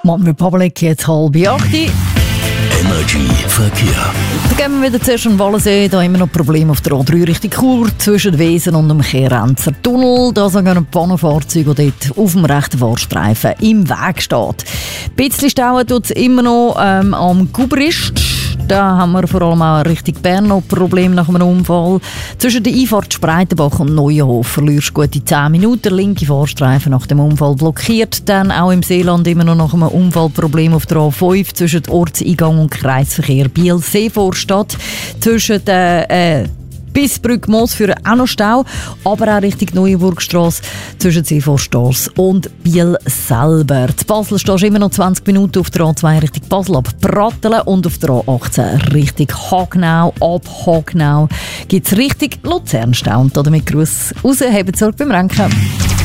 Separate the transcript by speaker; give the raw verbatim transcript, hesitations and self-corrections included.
Speaker 1: One Republic, jetzt halb acht.
Speaker 2: Energy Verkehr.
Speaker 1: Dann gehen wir wieder zuerst an Wallensee. Da immer noch Probleme auf der A drei Richtung Chur zwischen Wesen und dem Kehrenzer Tunnel. Da sind ein Pannenfahrzeug, das dort auf dem rechten Fahrstreifen im Weg steht. Ein bisschen stauen tut es immer noch ähm, am Gubrist. Da haben wir vor allem auch Richtung Bern noch Probleme nach einem Unfall. Zwischen der Einfahrt Spreitenbach und Neuenhof verlierst du gute zehn Minuten. Linke Fahrstreifen nach dem Unfall blockiert. Dann auch im Seeland immer noch nach einem Unfallproblem auf der A fünf zwischen Ortseingang und Kreisverkehr Biel-Seevorstadt. Zwischen der äh, bis Brückmoos führen auch noch Stau, aber auch Richtung Neuenburgstrasse zwischen Seevorstrasse und Biel selber. Zu Basel stehst du immer noch zwanzig Minuten auf der A zwei Richtung Basel ab Brattelen und auf der A achtzehn Richtung Hagnau. Ab Hagnau gibt es Richtung Luzern Stau. Und damit Gruß raus, haben zurück beim Renken.